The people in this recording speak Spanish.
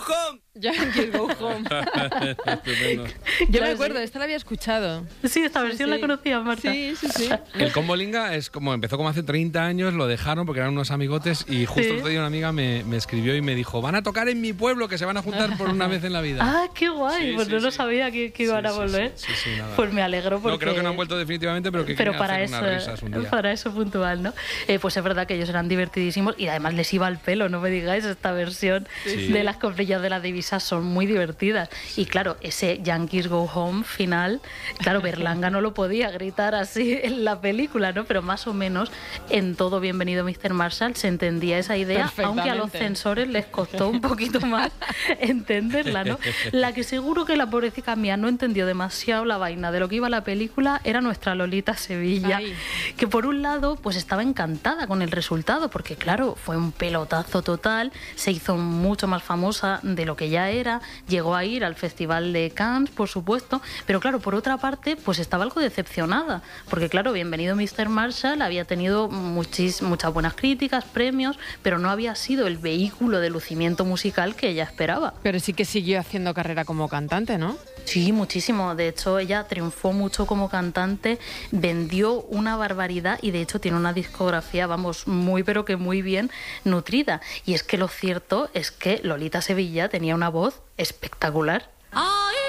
home. Yankees Go Home. Estupendo. Yo me acuerdo, esta la había escuchado. Sí, esta versión la conocía, Marta. Sí. El Combo Linga empezó como hace 30 años, lo dejaron porque eran unos amigotes y justo el otro día una amiga me escribió y me dijo, van a tocar en mi pueblo, que se van a juntar por una vez en la vida. Ah, qué guay, pues no lo sabía que iban a volver. Sí, nada. Pues me alegro porque... No, creo que no han vuelto definitivamente, pero que quieren para hacer eso, unas risas un día. para eso puntual, ¿no? Pues es verdad que ellos eran divertidísimos y además les iba al pelo, no me digáis, esta versión de las coprillas de la divisa son muy divertidas. Y claro, ese Yankees Go Home final, claro, Berlanga no lo podía gritar así en la película, ¿no? Pero más o menos en todo Bienvenido Mr. Marshall se entendía esa idea, aunque a los censores les costó un poquito más entenderla, ¿no? La que seguro que la pobrecita mía no entendió demasiado la vaina de lo que iba la película era nuestra Lolita Sevilla, que por un lado pues estaba encantada con el resultado, porque claro, fue un pelotazo total, se hizo mucho más famosa de lo que ya era, llegó a ir al Festival de Cannes, por supuesto, pero claro, por otra parte, pues estaba algo decepcionada, porque claro, Bienvenido Mr. Marshall había tenido muchas buenas críticas, premios, pero no había sido el vehículo de lucimiento musical que ella esperaba. Pero sí que siguió haciendo carrera como cantante, ¿no? Sí, muchísimo. De hecho, ella triunfó mucho como cantante, vendió una barbaridad y de hecho tiene una discografía, vamos, muy pero que muy bien nutrida. Y es que lo cierto es que Lolita Sevilla tenía una voz espectacular. Ay,